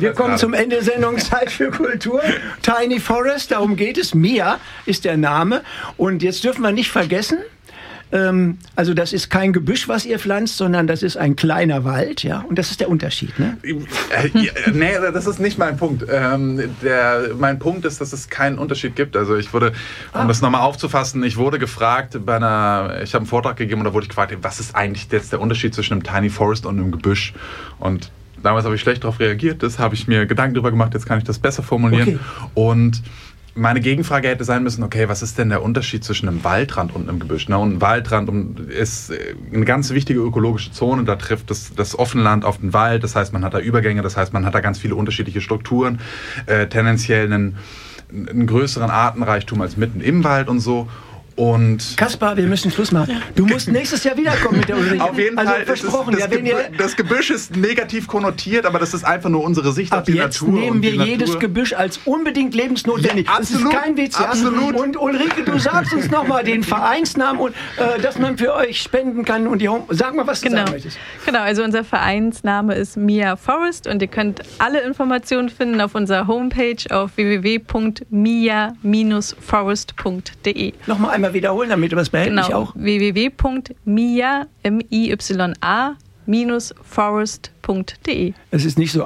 Wir kommen zum Ende der Sendung Zeit für Kultur. Tiny Forest, darum geht es. Mia ist der Name. Und jetzt dürfen wir nicht vergessen, also das ist kein Gebüsch, was ihr pflanzt, sondern das ist ein kleiner Wald, ja. Und das ist der Unterschied, ne? Nee, das ist nicht mein Punkt. Mein Punkt ist, dass es keinen Unterschied gibt. Also ich wurde, um das nochmal aufzufassen, ich wurde gefragt ich habe einen Vortrag gegeben und da wurde ich gefragt, was ist eigentlich jetzt der Unterschied zwischen einem Tiny Forest und einem Gebüsch? Und damals habe ich schlecht darauf reagiert, das habe ich mir Gedanken darüber gemacht, jetzt kann ich das besser formulieren. Okay. Und meine Gegenfrage hätte sein müssen, okay, was ist denn der Unterschied zwischen einem Waldrand und einem Gebüsch? Und ein Waldrand ist eine ganz wichtige ökologische Zone, da trifft das Offenland auf den Wald, das heißt, man hat da Übergänge, das heißt, man hat da ganz viele unterschiedliche Strukturen, tendenziell einen größeren Artenreichtum als mitten im Wald und so. Und Kaspar, wir müssen Schluss machen. Du musst nächstes Jahr wiederkommen mit der Ulrike. Auf jeden Fall. Versprochen. Das Gebüsch ist negativ konnotiert, aber das ist einfach nur unsere Sicht auf die Natur. Ab jetzt nehmen wir jedes Gebüsch als unbedingt lebensnotwendig. Ja, absolut, das ist kein Witz. Ja? Absolut. Und Ulrike, du sagst uns nochmal den Vereinsnamen und dass man für euch spenden kann. Und sag mal, was du sagen möchtest. Genau, also unser Vereinsname ist Mia Forest und ihr könnt alle Informationen finden auf unserer Homepage auf www.mia-forest.de. Nochmal einmal wiederholen, damit du was behältst. Genau, auch www.mia-forest.de. Es ist nicht so